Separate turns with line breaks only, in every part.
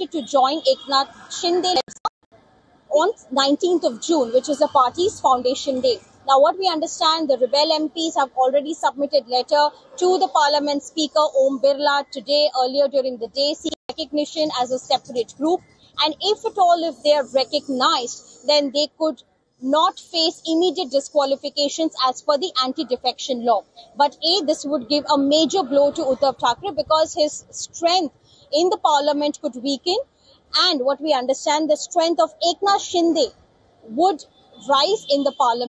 expected to join Eknath Shinde on 19th of June, which is the party's foundation day. Now, what we understand, the Rebel MPs have already submitted letter to the Parliament Speaker Om Birla today, earlier during the day, seeking recognition as a separate group. And if at all, if they are recognized, then they could not face immediate disqualifications as per the anti-defection law. But this would give a major blow to Uddhav Thackeray because his strength in the Parliament could weaken. And what we understand, the strength of Eknath Shinde would rise in the Parliament.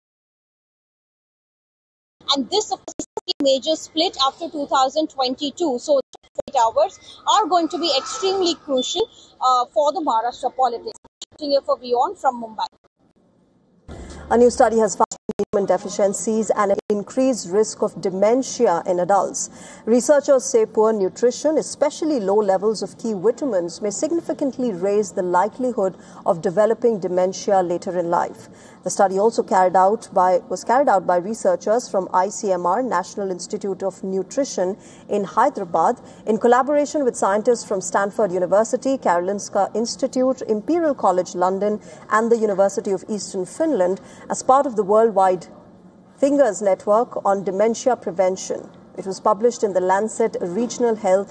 And this, of course, is a major split after 2022. So, 48 hours are going to be extremely crucial for the Maharashtra politics. Here for Beyond from Mumbai.
A new study has found vitamin deficiencies and an increased risk of dementia in adults. Researchers say poor nutrition, especially low levels of key vitamins, may significantly raise the likelihood of developing dementia later in life. The study also was carried out by researchers from ICMR, National Institute of Nutrition in Hyderabad, in collaboration with scientists from Stanford University, Karolinska Institute, Imperial College London, and the University of Eastern Finland, as part of the worldwide Fingers Network on Dementia Prevention. It was published in the Lancet Regional Health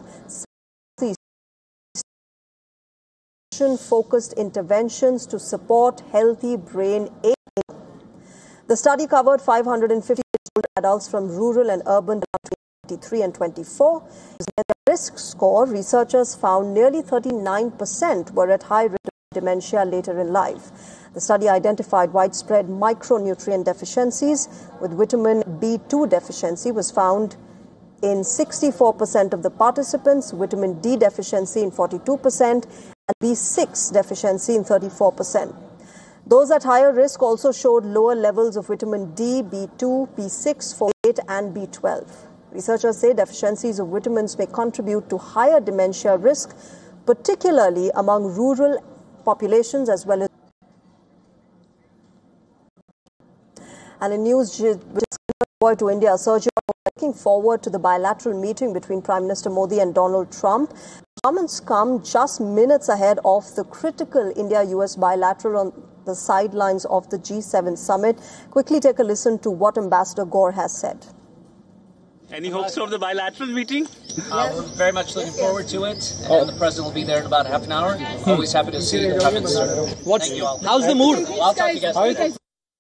focused interventions to support healthy brain aging. The study covered 550 adults from rural and urban 23 and 24. Using the risk score, researchers found nearly 39% were at high risk of dementia later in life. The study identified widespread micronutrient deficiencies, with vitamin B2 deficiency was found in 64% of the participants, vitamin D deficiency in 42%, and B6 deficiency in 34%. Those at higher risk also showed lower levels of vitamin D, B2, B6, folate, and B12. Researchers say deficiencies of vitamins may contribute to higher dementia risk, particularly among rural populations as well as. And in news to India, Sergio looking forward to the bilateral meeting between Prime Minister Modi and Donald Trump. Comments come just minutes ahead of the critical India-US bilateral on the sidelines of the G7 summit. Quickly take a listen to what Ambassador Gore has said.
Any hopes of the bilateral meeting?
We're very much looking forward to it, and the President will be there in about half an hour. Always happy to see the Prime Minister. Thank you all.
How's the mood?
I'll talk to you guys later.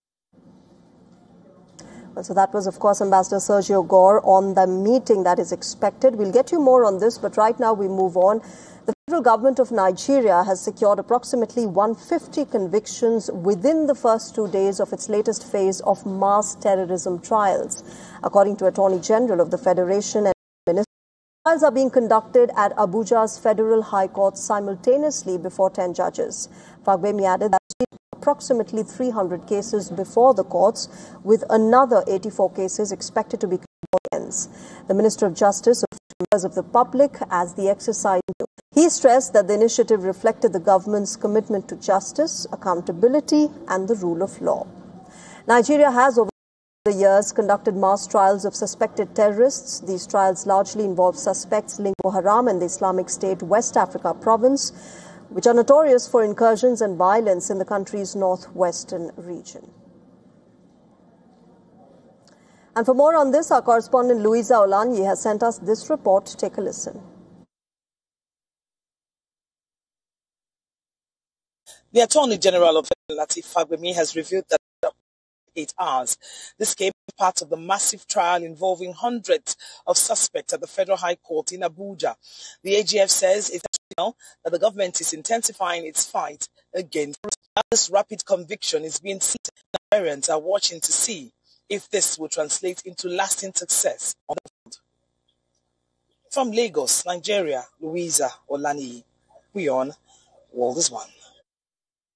Well, so that was, of course, Ambassador Sergio Gore on the meeting that is expected. We'll get you more on this, but right now we move on. The federal government of Nigeria has secured approximately 150 convictions within the first 2 days of its latest phase of mass terrorism trials. According to Attorney General of the Federation and Minister, trials are being conducted at Abuja's Federal High Court simultaneously before 10 judges. Fagbemi added that approximately 300 cases before the courts, with another 84 cases expected to be ends. The Minister of Justice members of the public as the exercise. He stressed that the initiative reflected the government's commitment to justice, accountability, and the rule of law. Nigeria has over the years conducted mass trials of suspected terrorists. These trials largely involve suspects linked to Boko Haram and the Islamic State West Africa province, which are notorious for incursions and violence in the country's northwestern region. And for more on this, our correspondent Louisa Olanyi has sent us this report. Take a listen.
The Attorney General of Lateef Fagbemi has revealed that 8 hours. This came as part of the massive trial involving hundreds of suspects at the Federal High Court in Abuja. The AGF says that the government is intensifying its fight against this rapid conviction is being seen. Nigerians are watching to see if this will translate into lasting success on the field. From Lagos, Nigeria, Louisa Olanyi, we on World is One.